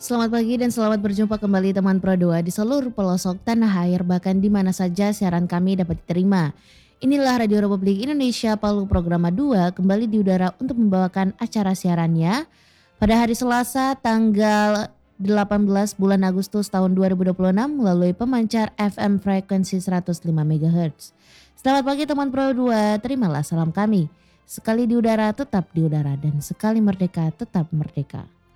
Selamat pagi dan selamat berjumpa kembali teman Pro 2 di seluruh pelosok tanah air bahkan di mana saja siaran kami dapat diterima. Inilah Radio Republik Indonesia Palu Programa 2 kembali di udara untuk membawakan acara siarannya pada hari Selasa tanggal 18 bulan Agustus tahun 2026 melalui pemancar FM frekuensi 105 MHz. Selamat pagi teman Pro 2, terimalah salam kami. Sekali di udara tetap di udara dan sekali merdeka tetap merdeka.